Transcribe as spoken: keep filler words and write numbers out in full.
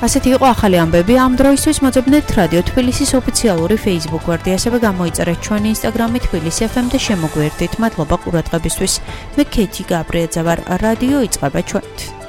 ასეთი იყო ახალი ამბები ამ დროისთვის მოძებნეთ რადიო თბილისის ოფიციალური Facebook გვერდი, ასევე გამოიწერეთ ჩვენი Instagram-ი თბილისი ეფ ემ და შემოგვიერთდით. მადლობა ყურადღებისთვის. მე ქეთი გაბრიაძე ვარ, რადიო იწყება ჩვენით.